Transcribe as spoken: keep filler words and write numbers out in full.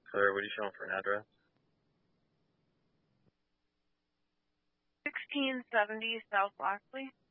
Sir, what are you showing for an address? sixteen seventy South Lockley.